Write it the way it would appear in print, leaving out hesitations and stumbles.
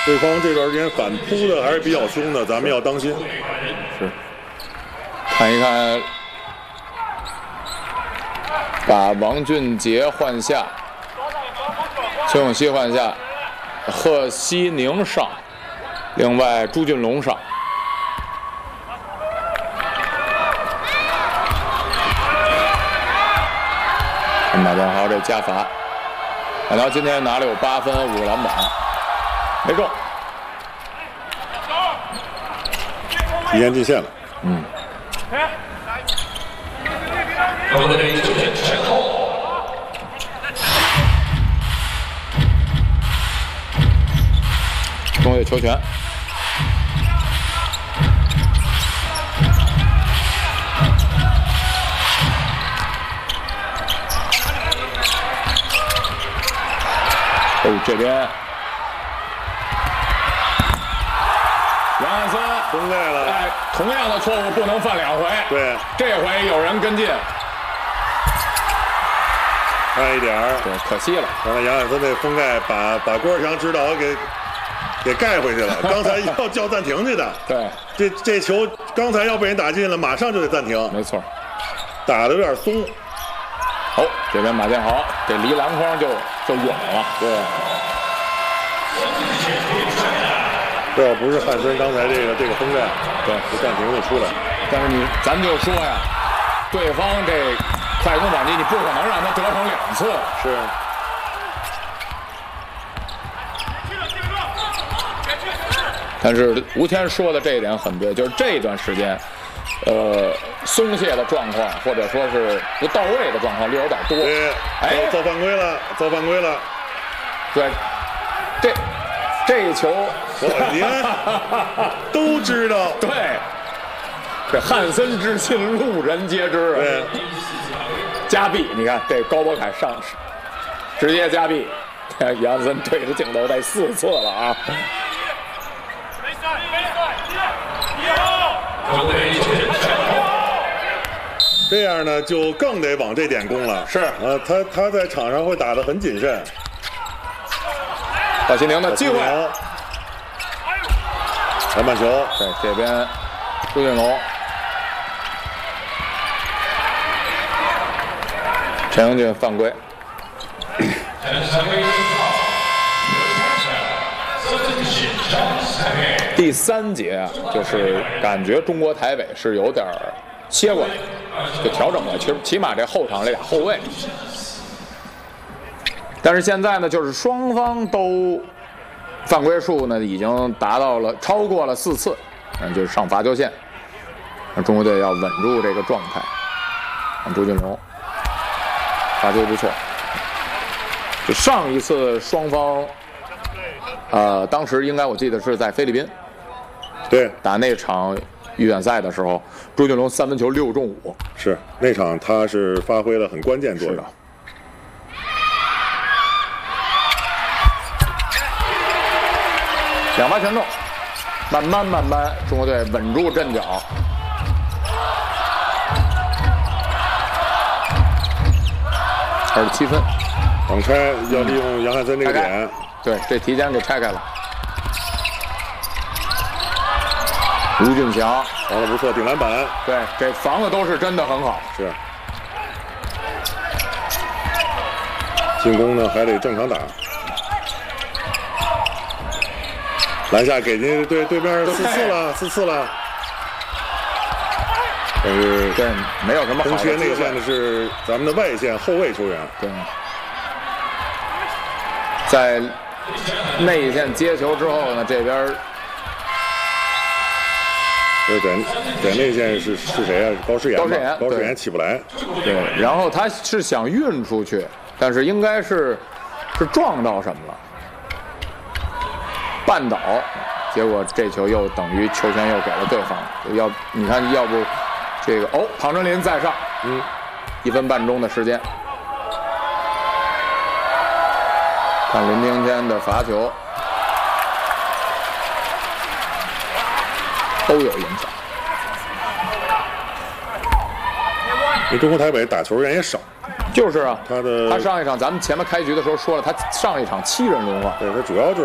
对方这段时间反扑的还是比较凶的，咱们要当心。 是，看一看，把王俊杰换下，邱永熙换下，贺西宁上，另外朱俊龙上。马建豪这加罚，马建豪今天拿了有8分5个篮板，没中。 提前进线了。 嗯。中卫球权。哦，这边杨汉森封盖了。 哎，同样的错误不能犯2回。 对， 这回有人跟进， 差一点儿。 对，可惜了。 刚才杨汉森那封盖把郭尔强指导给盖回去了。刚才要叫暂停去的。 对， 这球刚才要被人打进了，马上就得暂停。 没错， 打的有点松。 哦，这边马建豪这离篮筐就远了。 对。这要不是汉森刚才这个封盖，对，这暂停就出来。 但是咱就说呀，对方这快攻反击，你不可能让他得逞2次。 是。 但是吴天说的这一点很对，就是这段时间，松懈的状况或者说是不到位的状况略有点多。 对，哎，造犯规了，造犯规了。 对，这一球， 你看都知道。 对，这汉森之心，路人皆知。 对， 加币，你看这高博凯上直接加币，杨森对着镜头得4次了啊！ 这样呢，就更得往这点攻了。 是， 他在场上会打得很谨慎。 鲍西宁的机会， 篮板球。 对，这边朱俊龙、陈英俊犯规。第3节啊，就是感觉中国台北是有点歇过来，就调整过来。起码这后场这俩后卫，但是现在呢，就是双方都犯规数呢已经达到了超过了4次，就是上罚球线。那中国队要稳住这个状态。朱俊龙罚球不错。就上一次双方，当时应该我记得是在菲律宾， 对， 打那场预选赛的时候，朱俊龙3分球6中5， 是那场他是发挥了很关键作用。 2罚全中，慢慢，中国队稳住阵脚。27分， 挡拆要利用杨汉森这个点。 对，这提前给拆开了。吴俊强防的不错，顶篮板。 对，这防的都是真的很好。 是。进攻呢还得正常打。篮下给进对面4次了。但是对，没有什么好的东缺内线的是咱们的外线后卫球员。 对，在内线接球之后呢，这边在内线是谁啊？高诗岩。高诗岩起不来。 对，然后他是想运出去，但是应该是撞到什么了，绊倒，结果这球又等于球权又给了对方。你看，要不这个唐哲林在上，1分半钟的时间，看林庭谦的罚球都有影响。 因为中国台北打球人也少。 就是啊， 他上一场咱们前面开局的时候说了，他上一场7人轮换。 对，他主要就是。